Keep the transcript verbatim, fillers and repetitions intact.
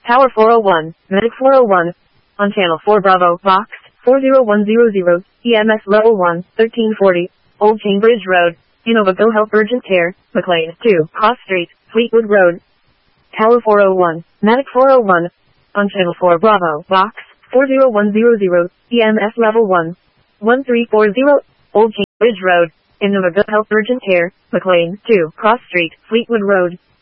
Tower four oh one, Medic four oh one. On Channel four Bravo, Box, four oh one hundred, E M S Level one, thirteen forty, Old Chain Bridge Road, Innova Go Help Urgent Care, McLean, two, Cross Street, Fleetwood Road. Tower four oh one, Medic four oh one. On Channel four Bravo, Box, four oh one hundred, E M S Level one, thirteen forty, Old Chain Bridge Road, Innova Go Help Urgent Care, McLean, two, Cross Street, Fleetwood Road.